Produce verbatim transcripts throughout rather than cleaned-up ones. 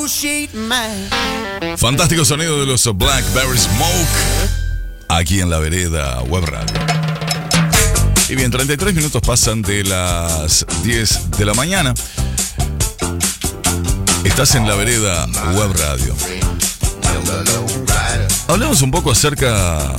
Fantástico sonido de los Blackberry Smoke aquí en La Vereda Web Radio. Y bien, treinta y tres minutos pasan de las diez de la mañana. Estás en La Vereda Web Radio. Hablemos un poco acerca...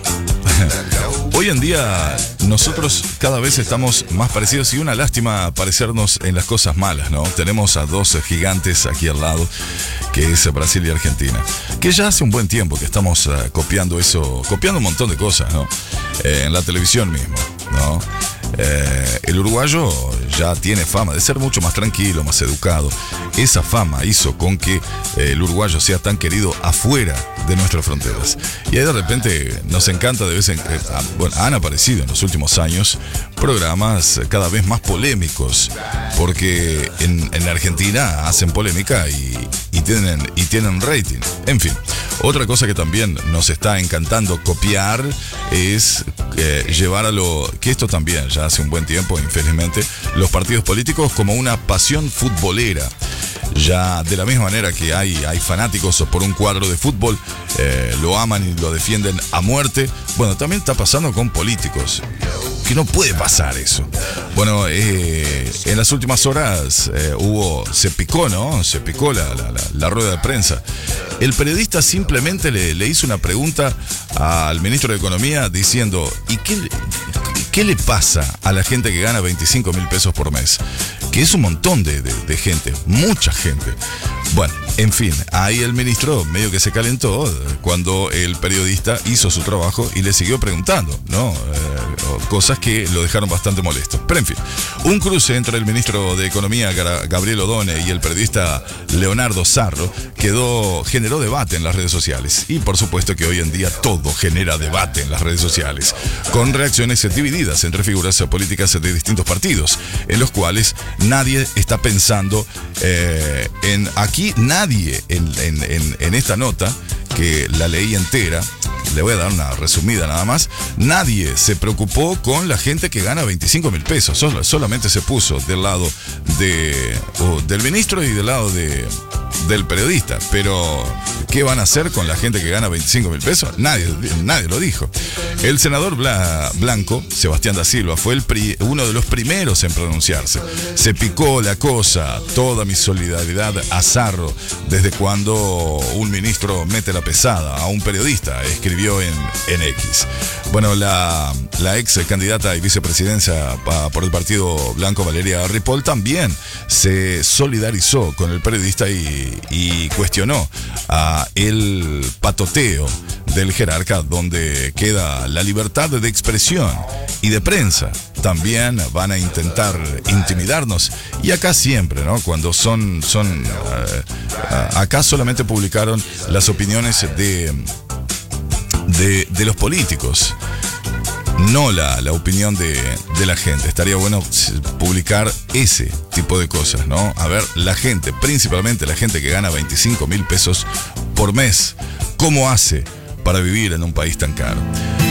Hoy en día nosotros cada vez estamos más parecidos y una lástima parecernos en las cosas malas, ¿no? Tenemos a dos gigantes aquí al lado, que es Brasil y Argentina, que ya hace un buen tiempo que estamos uh, copiando eso, copiando un montón de cosas, ¿no? Eh, en la televisión mismo, ¿no? Eh, el uruguayo ya tiene fama de ser mucho más tranquilo, más educado. Esa fama hizo con que eh, el uruguayo sea tan querido afuera de nuestras fronteras. Y ahí de repente nos encanta de vez en cuando, eh, bueno, han aparecido en los últimos años programas cada vez más polémicos, porque en, en Argentina hacen polémica y, y, tienen, y tienen rating. En fin, otra cosa que también nos está encantando copiar es eh, llevar a lo... que esto también ya hace un buen tiempo, infelizmente, los partidos políticos como una pasión futbolera. Ya de la misma manera que hay, hay fanáticos por un cuadro de fútbol, eh, lo aman y lo defienden a muerte. Bueno, también está pasando con políticos, que no puede pasar eso. Bueno, eh, en las últimas horas eh, hubo, se picó, ¿no? Se picó la, la, la, la rueda de prensa. El periodista simplemente le, le hizo una pregunta al ministro de Economía diciendo, ¿y qué, qué le pasa a la gente que gana veinticinco mil pesos por mes? Que es un montón de, de, de gente, mucha gente. Bueno, en fin, ahí el ministro medio que se calentó cuando el periodista hizo su trabajo y le siguió preguntando, ¿no? Eh, cosas que lo dejaron bastante molesto. Pero en fin, un cruce entre el ministro de Economía, Gabriel Odone, y el periodista Leonardo Sarro quedó, generó debate en las redes sociales. Y por supuesto que hoy en día todo genera debate en las redes sociales, con reacciones divididas entre figuras políticas de distintos partidos, en los cuales nadie está pensando eh, en aquí, nadie en, en, en, en esta nota, que la leí entera, le voy a dar una resumida nada más, nadie se preocupó con la gente que gana veinticinco mil pesos, Sol, solamente se puso del lado de, oh, del ministro y del lado de, del periodista, pero ¿qué van a hacer con la gente que gana veinticinco mil pesos? Nadie, nadie lo dijo. El senador Bla, Blanco, Sebastián da Silva, fue el pri, uno de los primeros en pronunciarse. Se picó la cosa, toda mi solidaridad a Sarro, desde cuando un ministro mete la pesada a un periodista, escribió en, en X. Bueno, la, la ex candidata y vicepresidencia por el Partido Blanco, Valeria Ripoll, también se solidarizó con el periodista y, y cuestionó a el patoteo del jerarca, donde queda la libertad de expresión y de prensa. También van a intentar intimidarnos, y acá siempre, ¿no? Cuando son, son uh, acá solamente publicaron las opiniones de, de, de los políticos, no la, la opinión de, de la gente. Estaría bueno publicar ese tipo de cosas, ¿no? A ver, la gente, principalmente la gente que gana veinticinco mil pesos por mes, ¿cómo hace para vivir en un país tan caro?